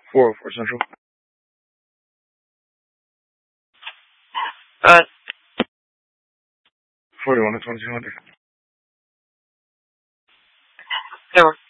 for享受。for you want to 2200. There.